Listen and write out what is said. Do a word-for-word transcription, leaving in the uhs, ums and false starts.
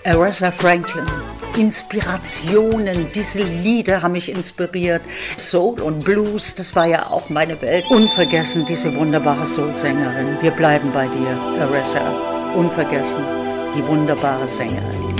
Aretha Franklin. Inspirationen, diese Lieder haben mich inspiriert. Soul und Blues, das war ja auch meine Welt. Unvergessen, diese wunderbare Soul-Sängerin. Wir bleiben bei dir, Aretha. Unvergessen, die wunderbare Sängerin.